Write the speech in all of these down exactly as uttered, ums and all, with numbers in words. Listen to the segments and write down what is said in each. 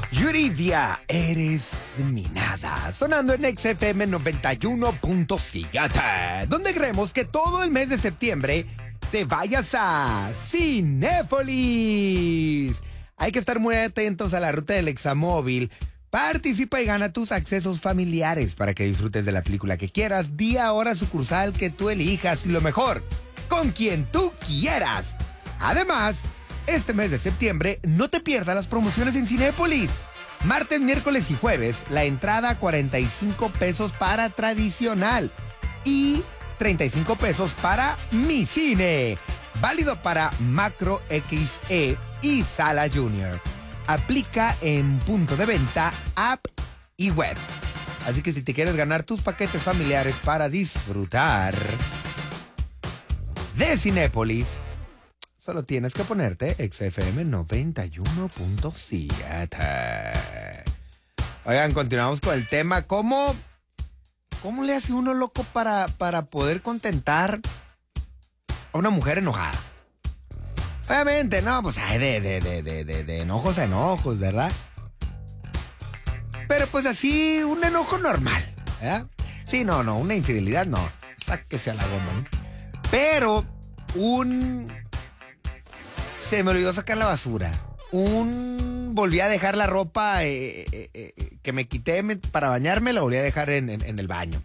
Yuridia, eres mi nada. Sonando en X F M noventa y uno punto siete, donde creemos que todo el mes de septiembre te vayas a Cinépolis. Hay que estar muy atentos a la ruta del Examóvil. Participa y gana tus accesos familiares para que disfrutes de la película que quieras, día, hora, sucursal que tú elijas y lo mejor, con quien tú quieras. Además, este mes de septiembre no te pierdas las promociones en Cinépolis. Martes, miércoles y jueves, la entrada cuarenta y cinco pesos para tradicional y treinta y cinco pesos para Mi Cine. Válido para Macro X E y Sala Junior. Aplica en punto de venta, app y web. Así que si te quieres ganar tus paquetes familiares para disfrutar de Cinépolis, solo tienes que ponerte X F M noventa y uno punto siete. Oigan, continuamos con el tema. ¿Cómo, cómo le hace uno loco para, para poder contentar a una mujer enojada? Obviamente, no, pues hay de, de, de, de, de, de enojos a enojos, ¿verdad? Pero pues así, un enojo normal, ¿verdad? Sí, no, no, una infidelidad no. Sáquese a la goma, ¿no? Pero un... Se me olvidó sacar la basura. Un... Volví a dejar la ropa eh, eh, eh, que me quité me, para bañarme, la volví a dejar en, en, en el baño.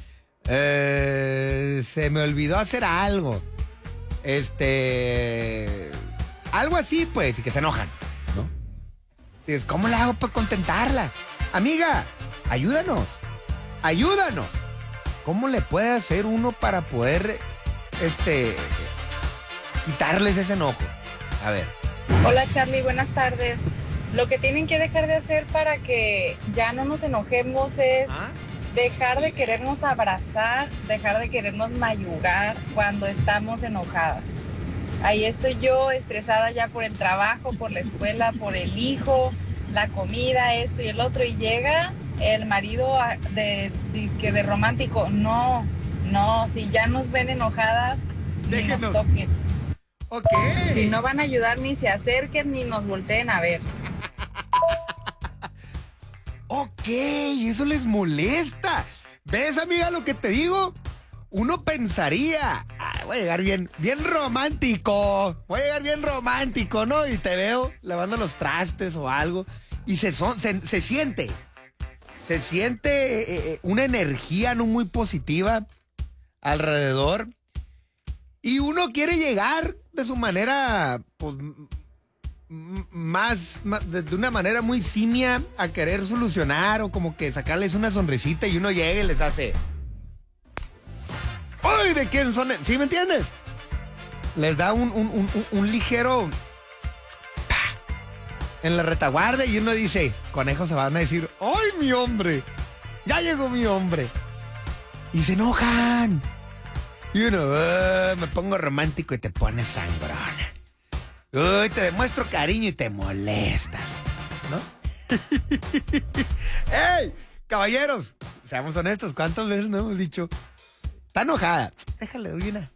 Eh, se me olvidó hacer algo. Este... Algo así, pues, y que se enojan, ¿no? Dices, ¿cómo le hago para contentarla? Amiga, ayúdanos. Ayúdanos. ¿Cómo le puede hacer uno para poder, este... quitarles ese enojo? A ver. Hola Charlie, buenas tardes. Lo que tienen que dejar de hacer para que ya no nos enojemos es ¿Ah? dejar de querernos abrazar, dejar de querernos mayugar cuando estamos enojadas. Ahí estoy yo estresada ya por el trabajo, por la escuela, por el hijo, la comida, esto y el otro, y llega el marido de, de, de romántico. No, no, si ya nos ven enojadas, ni nos toquen. Ok. Si no van a ayudar, ni se acerquen ni nos volteen a ver. Ok, eso les molesta. ¿Ves, amiga, lo que te digo? Uno pensaría, ah, voy a llegar bien, bien romántico. Voy a llegar bien romántico, ¿no? Y te veo lavando los trastes o algo. Y se, son, se, se siente. Se siente eh, una energía no muy positiva alrededor. Y uno quiere llegar de su manera, pues, más, más de, de una manera muy simia a querer solucionar o como que sacarles una sonrisita y uno llega y les hace... ¡Ay! ¿De quién son? ¿Sí me entiendes? Les da un, un, un, un ligero... en la retaguardia y uno dice, conejos se van a decir, ¡ay, mi hombre! ¡Ya llegó mi hombre! Y se enojan. Y uno, uh, me pongo romántico y te pones sangrona. Uy, te demuestro cariño y te molestas, ¿no? ¡Ey! Caballeros, seamos honestos, ¿cuántas veces nos hemos dicho? Está enojada. Déjale, doy una.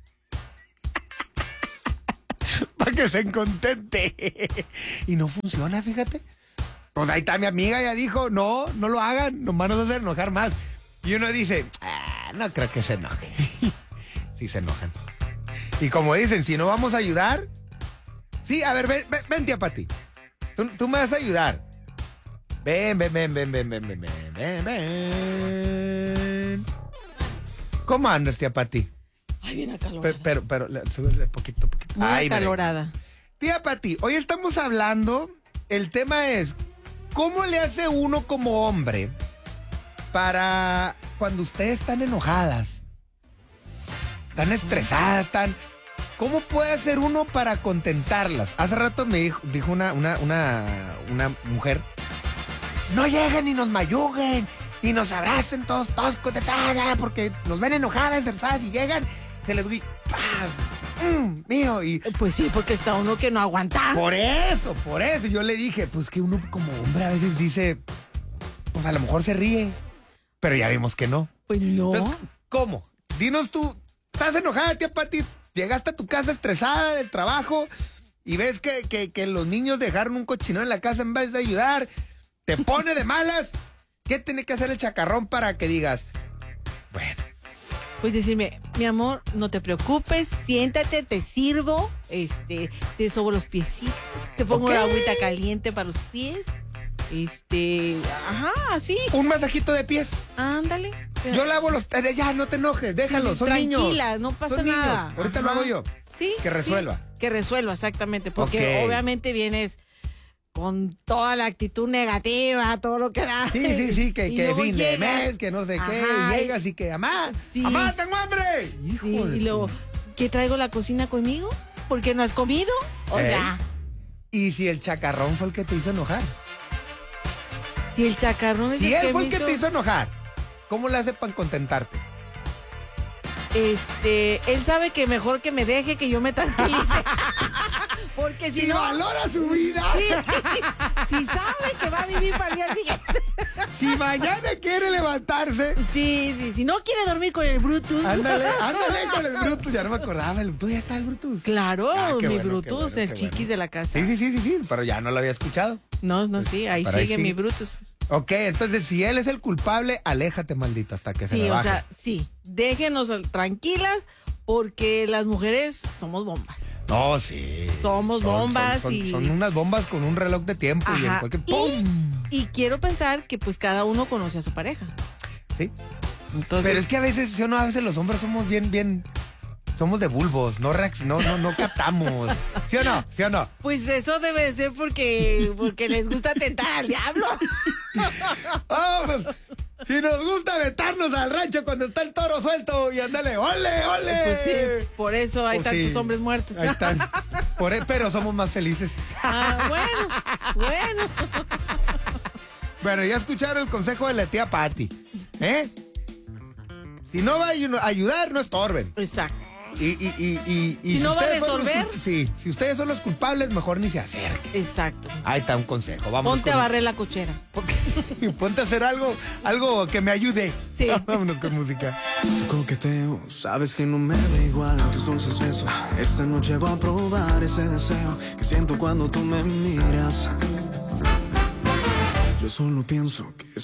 Para que se contente. Y no funciona, fíjate. Pues ahí está mi amiga, ya dijo, no, no lo hagan, nomás nos va a hacer enojar más. Y uno dice, ah, no creo que se enoje. Sí se enojan. Y como dicen, si no vamos a ayudar... Sí, a ver, ven, ven, ven tía Pati. Tú, tú me vas a ayudar. Ven, ven, ven, ven, ven, ven, ven, ven, ven. ¿Cómo andas, tía Pati? Ay, bien acalorada. Pero, pero, pero, súbele poquito, poquito. Muy Ay, acalorada. Tía Pati, hoy estamos hablando, el tema es, ¿cómo le hace uno como hombre para cuando ustedes están enojadas, están estresadas, están... ¿Cómo puede hacer uno para contentarlas? Hace rato me dijo, dijo una, una, una, una mujer, no lleguen ni nos mayuguen, ni nos abracen todos, todos contentadas, porque nos ven enojadas, estresadas, y llegan, se les doy paz, mm, mío, y... Pues sí, porque está uno que no aguanta. Por eso, por eso, yo le dije, pues que uno como hombre a veces dice, pues a lo mejor se ríe, pero ya vimos que no. Pues no. Entonces, ¿cómo? Dinos tú, ¿estás enojada, tía Pati? Llegaste a tu casa estresada del trabajo, y ves que, que, que los niños dejaron un cochinón en la casa en vez de ayudar, te pone de malas. ¿Qué tiene que hacer el chacarrón para que digas, bueno? Pues decirme, mi amor, no te preocupes, siéntate, te sirvo, este, te sobo los piecitos, te pongo Okay. la agüita caliente para los pies, este, ajá, así, Un masajito de pies. ándale. Yo lavo los... Ya, no te enojes, déjalo, Sí, son tranquila, niños. Tranquila, no pasa Son niños. nada. Ahorita lo Ajá. hago yo. Sí. Que resuelva. Sí, que resuelva, exactamente, porque Ok. obviamente vienes con toda la actitud negativa, todo lo que da. Sí, sí, sí, que, Y que luego fin de llegas. mes, que no sé qué, Ajá, y llegas y que, mamá, Sí. mamá, tengo hambre. Hijo Sí, de y luego, tu- ¿qué traigo la cocina conmigo? ¿Por qué no has comido? O ¿Eh? sea, Y si el chacarrón fue el que te hizo enojar. si el chacarrón es Si el él que fue me el que hizo- te hizo enojar, ¿cómo le hace para contentarte? Este, él sabe que mejor que me deje, que yo me tranquilice. Porque si Si no, valora su vida, sí, si sabe que va a vivir para el día siguiente. si mañana quiere levantarse, Sí, sí, si no quiere dormir con el Brutus. ándale, ándale con el Brutus. Ya no me acordaba, el, tú ya está el Brutus. Claro, Ah, qué mi bueno, qué Brutus, bueno, el qué chiquis bueno. de la casa. Sí, sí, sí, sí, sí, pero ya no lo había escuchado. No, no, sí, ahí Pero ahí sigue sí. mi Brutus. Ok, entonces si él es el culpable, aléjate, maldito, hasta que se Sí, le o baje. sea, sí, déjenos tranquilas porque las mujeres somos bombas. No, sí. Somos bombas son, y- son unas bombas con un reloj de tiempo y en Ajá. cualquier... Y- ¡Pum! Y quiero pensar que pues cada uno conoce a su pareja. Sí. Entonces, Pero es que a veces, ¿sí o no? A veces los hombres somos bien, bien... Somos de bulbos, no, reacc- no, no, no captamos. ¿Sí o no? ¿Sí o no? pues eso debe de ser porque, porque les gusta tentar al diablo. ¡Oh, pues! Si nos gusta meternos al rancho cuando está el toro suelto y ándale, ¡ole, ole! Pues sí, por eso hay Pues tantos sí. hombres muertos. Ahí están. Por e- pero somos más felices. Ah, bueno, bueno. Bueno, ya escucharon el consejo de la tía Patti. ¿Eh? Si no va a ayu- ayudar, no estorben. Exacto. Y, y, y, y, y Si no va a ustedes son los resolver. cul- sí, si ustedes son los culpables, mejor ni se acerquen. Exacto. Ahí está un consejo. Vamos Ponte a con- barrer la cochera. Ponte a hacer algo, algo que me ayude. Sí. Vámonos con música. Tu coqueteo, sabes que no me da igual tus dulces besos. Esta noche voy a probar ese deseo que siento cuando tú me miras. Yo solo pienso que